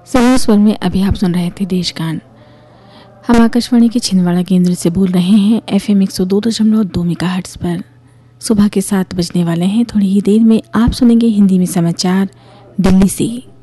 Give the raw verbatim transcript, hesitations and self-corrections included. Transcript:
समूह स्वर में अभी आप सुन रहे थे देशगान। हम आकाशवाणी के छिंदवाड़ा केंद्र से बोल रहे हैं एफएम एक सौ दो दशमलव दो मेगाहर्ट्ज पर। सुबह के सात बजने वाले हैं। थोड़ी ही देर में आप सुनेंगे हिंदी में समाचार दिल्ली से।